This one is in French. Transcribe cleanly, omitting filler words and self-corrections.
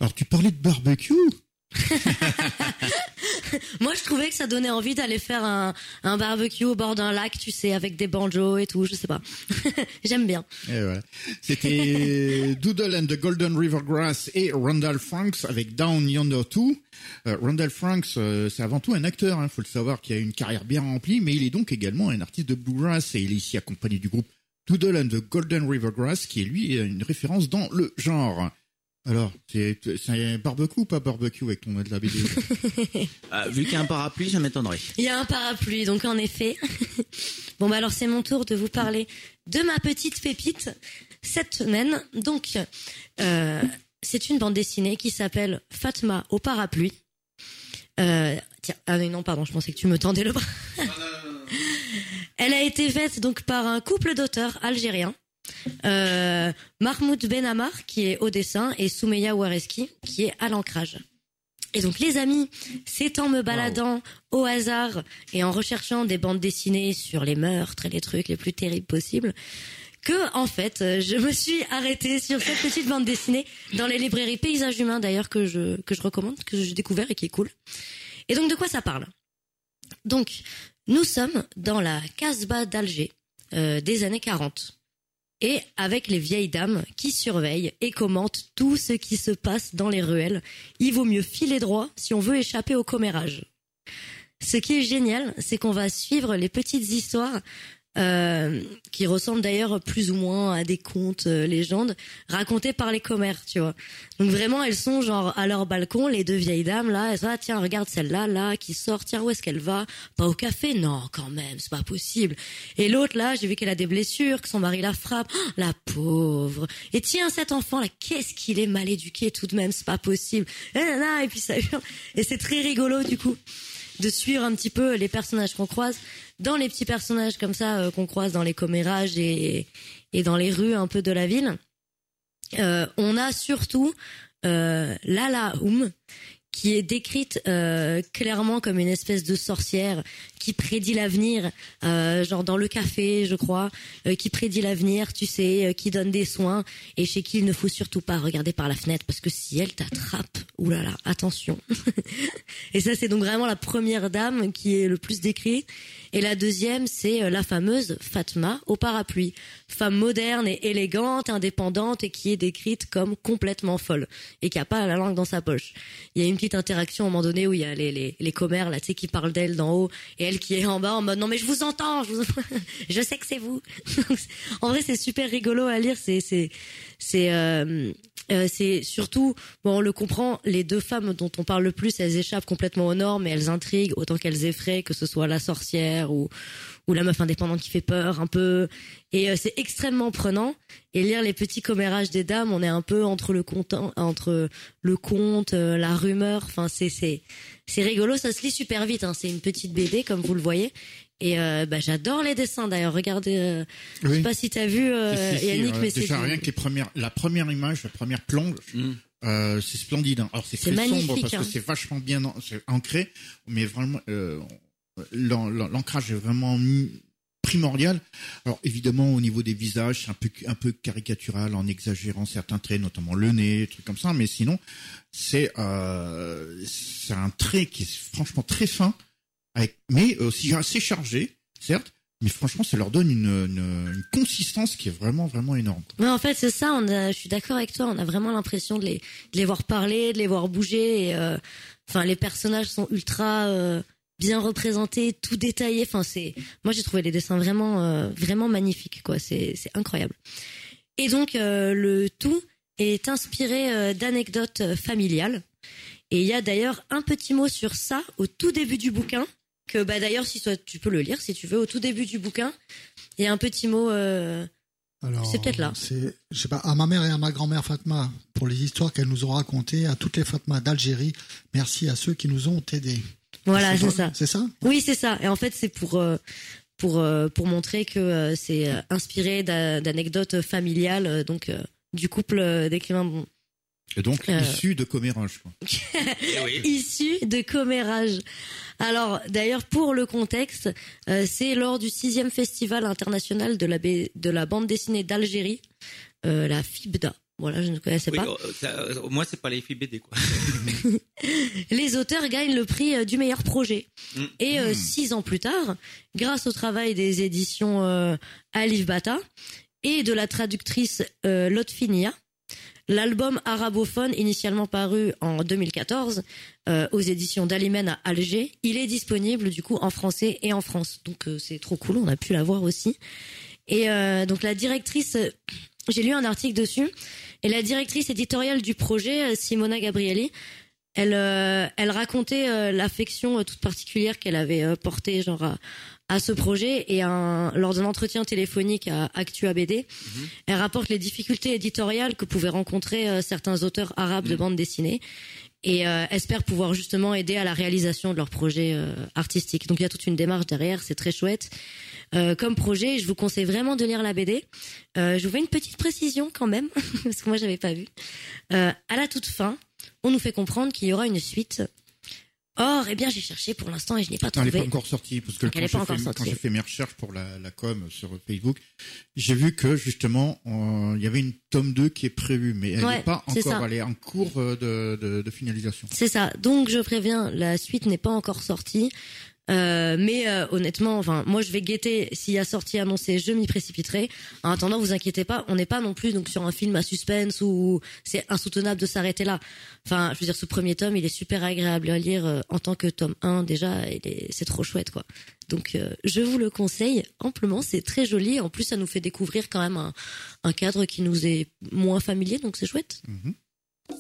Alors, tu parlais de barbecue? Moi, je trouvais que ça donnait envie d'aller faire un barbecue au bord d'un lac, tu sais, avec des banjos et tout, je sais pas. J'aime bien. Et voilà. C'était Doodle and the Golden River Grass et Randall Franks avec Down Yonder 2. Randall Franks, c'est avant tout un acteur, hein, faut le savoir, qui a une carrière bien remplie, mais il est donc également un artiste de bluegrass et il est ici accompagné du groupe Doodle and the Golden River Grass, qui est lui une référence dans le genre. Alors, c'est un barbecue ou pas barbecue avec ton de la BD? Vu qu'il y a un parapluie, ça m'étonnerait. Il y a un parapluie, donc en effet. Bon, bah alors c'est mon tour de vous parler de ma petite pépite cette semaine. Donc, c'est une bande dessinée qui s'appelle Fatma au parapluie. Tiens, non, pardon, je pensais que tu me tendais le bras. Elle a été faite donc par un couple d'auteurs algériens. Mahmoud Benamar qui est au dessin et Soumeya Wareski qui est à l'ancrage. Et donc les amis, c'est en me baladant au hasard et en recherchant des bandes dessinées sur les meurtres et les trucs les plus terribles possibles que en fait je me suis arrêtée sur cette petite bande dessinée dans les librairies Paysages Humains d'ailleurs que je recommande, que j'ai découvert et qui est cool. Et donc de quoi ça parle? Donc nous sommes dans la Casbah d'Alger des années 40. Et avec les vieilles dames qui surveillent et commentent tout ce qui se passe dans les ruelles, il vaut mieux filer droit si on veut échapper au commérage. Ce qui est génial, c'est qu'on va suivre les petites histoires qui ressemblent d'ailleurs plus ou moins à des contes, légendes, racontés par les commères, tu vois. Donc vraiment, elles sont genre à leur balcon, les deux vieilles dames, là, elles sont, ah, tiens, regarde celle-là, là, qui sort, tiens, où est-ce qu'elle va? Pas au café? Non, quand même, c'est pas possible. Et l'autre, là, j'ai vu qu'elle a des blessures, que son mari la frappe. Oh, la pauvre. Et tiens, cet enfant, là, qu'est-ce qu'il est mal éduqué tout de même, c'est pas possible. Et puis ça hurle. Et c'est très rigolo, du coup, de suivre un petit peu les personnages qu'on croise. Dans les petits personnages comme ça qu'on croise dans les commérages et dans les rues un peu de la ville, on a surtout Lala qui est décrite clairement comme une espèce de sorcière qui prédit l'avenir, genre dans le café, je crois, qui prédit l'avenir, tu sais, qui donne des soins et chez qui il ne faut surtout pas regarder par la fenêtre parce que si elle t'attrape, oulala, attention. Et ça, c'est donc vraiment la première dame qui est le plus décrite. Et la deuxième, c'est la fameuse Fatma au parapluie. Femme moderne et élégante, indépendante et qui est décrite comme complètement folle et qui a pas la langue dans sa poche. Il y a une petite interaction à un moment donné où il y a les commères, là, tu sais, qui parlent d'elle d'en haut et elle qui est en bas en mode non mais je vous entends, je sais que c'est vous. En vrai, c'est super rigolo à lire, c'est surtout, bon, on le comprend, les deux femmes dont on parle le plus, elles échappent complètement aux normes et elles intriguent autant qu'elles effraient, que ce soit la sorcière ou la meuf indépendante qui fait peur un peu. Et c'est extrêmement prenant. Et lire les petits commérages des dames, on est un peu entre le conte, la rumeur. Enfin, c'est rigolo, ça se lit super vite. Hein. C'est une petite BD comme vous le voyez. Et j'adore les dessins d'ailleurs. Regardez, je sais pas si t'as vu Yannick, mais c'est déjà rien que la première image, la première plonge, c'est splendide. Hein. Alors c'est très sombre parce que c'est vachement bien ancré, mais vraiment l'ancrage est vraiment primordial. Alors évidemment au niveau des visages, c'est un peu caricatural en exagérant certains traits, notamment le nez, des trucs comme ça. Mais sinon c'est un trait qui est franchement très fin. Mais aussi assez chargé, certes, mais franchement, ça leur donne une consistance qui est vraiment, vraiment énorme. Mais en fait, c'est ça, je suis d'accord avec toi, on a vraiment l'impression de les voir parler, de les voir bouger, et, les personnages sont ultra, bien représentés, tout détaillé, moi j'ai trouvé les dessins vraiment, vraiment magnifiques, quoi, c'est incroyable. Et donc, le tout est inspiré d'anecdotes familiales. Et il y a d'ailleurs un petit mot sur ça au tout début du bouquin, que d'ailleurs si toi tu peux le lire si tu veux, au tout début du bouquin, il y a un petit mot alors, c'est peut-être là. C'est, je sais pas, à ma mère et à ma grand-mère Fatma pour les histoires qu'elles nous ont racontées, à toutes les Fatma d'Algérie, merci à ceux qui nous ont aidés. Voilà, c'est ça. C'est ça? Oui, c'est ça. Et en fait, c'est pour montrer que c'est inspiré d'anecdotes familiales du couple d'écrivains. Bon. Et donc, issu de commérage, quoi. Issu de commérage. Alors, d'ailleurs, pour le contexte, c'est lors du 6e festival international de la bande dessinée d'Algérie, la FIBDA. Voilà, je ne connaissais pas. Moi, c'est pas les filles BD, quoi. Les auteurs gagnent le prix du meilleur projet. Et 6 ans plus tard, grâce au travail des éditions Alif Bata et de la traductrice Lotfinia, l'album arabophone, initialement paru en 2014 aux éditions d'Alimen à Alger, il est disponible du coup en français et en France. Donc c'est trop cool, on a pu la voir aussi. Et donc la directrice, j'ai lu un article dessus, et la directrice éditoriale du projet, Simona Gabrielli, elle racontait l'affection toute particulière qu'elle avait portée genre à ce projet, et lors d'un entretien téléphonique à Actua BD, elle rapporte les difficultés éditoriales que pouvaient rencontrer certains auteurs arabes de bande dessinée, et espère pouvoir justement aider à la réalisation de leur projet artistique. Donc il y a toute une démarche derrière, c'est très chouette. Comme projet, je vous conseille vraiment de lire la BD. Je vous fais une petite précision quand même, parce que moi j'avais pas vu. À la toute fin, on nous fait comprendre qu'il y aura une suite. Or, eh bien, j'ai cherché pour l'instant et je n'ai pas trouvé. Elle n'est pas encore sortie, parce que quand j'ai fait mes recherches pour la com sur Facebook, j'ai vu que justement, il y avait une tome 2 qui est prévue, mais elle n'est pas encore, elle est en cours de finalisation. C'est ça. Donc, je préviens, la suite n'est pas encore sortie. Mais honnêtement, enfin, moi je vais guetter s'il y a sortie annoncée, je m'y précipiterai. En attendant, vous inquiétez pas, on n'est pas non plus donc sur un film à suspense où c'est insoutenable de s'arrêter là. Enfin, je veux dire, ce premier tome, il est super agréable à lire en tant que tome 1 déjà, c'est trop chouette quoi. Donc je vous le conseille amplement, c'est très joli. En plus, ça nous fait découvrir quand même un cadre qui nous est moins familier, donc c'est chouette.